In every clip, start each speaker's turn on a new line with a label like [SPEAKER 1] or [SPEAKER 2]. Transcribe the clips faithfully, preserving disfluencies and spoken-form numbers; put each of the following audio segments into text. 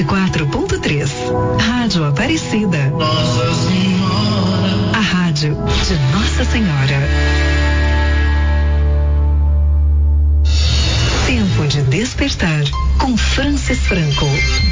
[SPEAKER 1] quatro ponto três. Rádio Aparecida.
[SPEAKER 2] Nossa Senhora.
[SPEAKER 1] A rádio de Nossa Senhora. Tempo de despertar com Francis Franco.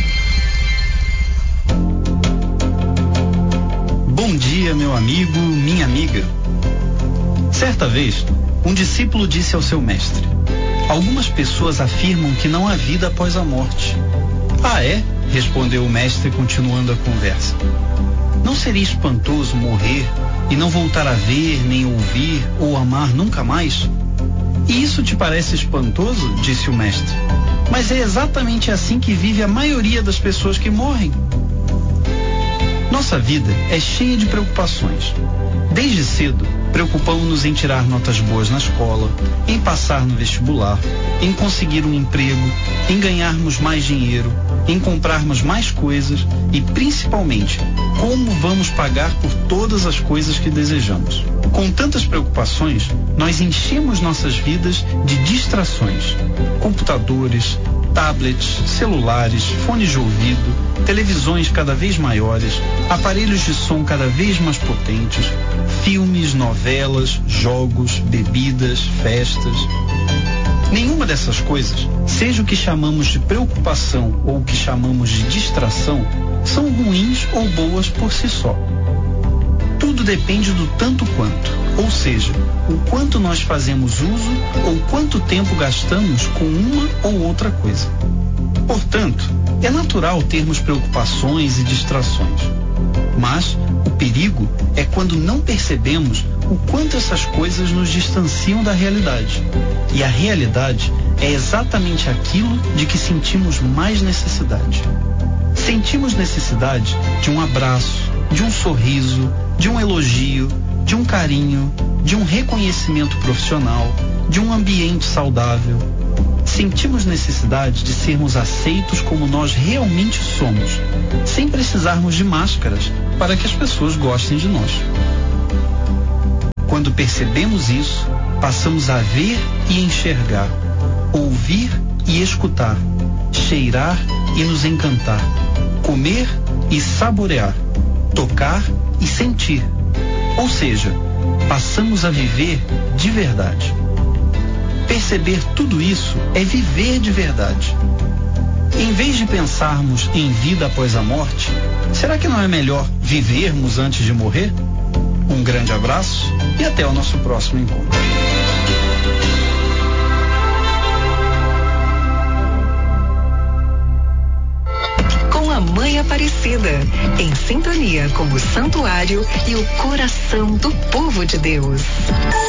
[SPEAKER 3] Bom dia, meu amigo, minha amiga. Certa vez, um discípulo disse ao seu mestre: algumas pessoas afirmam que não há vida após a morte. Ah, é? Respondeu o mestre, continuando a conversa. Não seria espantoso morrer e não voltar a ver, nem ouvir ou amar nunca mais? E isso te parece espantoso? Disse o mestre. Mas é exatamente assim que vive a maioria das pessoas que morrem. Nossa vida é cheia de preocupações. Desde cedo, preocupamos-nos em tirar notas boas na escola, em passar no vestibular, em conseguir um emprego, em ganharmos mais dinheiro, em comprarmos mais coisas e, principalmente, como vamos pagar por todas as coisas que desejamos. Com tantas preocupações, nós enchemos nossas vidas de distrações. Computadores, tablets, celulares, fones de ouvido, televisões cada vez maiores, aparelhos de som cada vez mais potentes, filmes, novelas, jogos, bebidas, festas. Nenhuma dessas coisas, seja o que chamamos de preocupação ou o que chamamos de distração, são ruins ou boas por si só. Tudo depende do tanto quanto, ou seja, o quanto nós fazemos uso ou quanto tempo gastamos com uma ou outra coisa. Portanto, é natural termos preocupações e distrações. Mas o perigo é quando não percebemos o quanto essas coisas nos distanciam da realidade. E a realidade é exatamente aquilo de que sentimos mais necessidade. Sentimos necessidade de um abraço, de um sorriso, de um elogio, de um carinho, de um reconhecimento profissional, de um ambiente saudável. Sentimos necessidade de sermos aceitos como nós realmente somos, sem precisarmos de máscaras para que as pessoas gostem de nós. Quando percebemos isso, passamos a ver e enxergar, ouvir e escutar, cheirar e nos encantar, comer e saborear, tocar e sentir. Ou seja, passamos a viver de verdade. Perceber tudo isso é viver de verdade. Em vez de pensarmos em vida após a morte, será que não é melhor vivermos antes de morrer? Um grande abraço e até o nosso próximo encontro.
[SPEAKER 1] Com a Mãe Aparecida, em sintonia com o santuário e o coração do povo de Deus.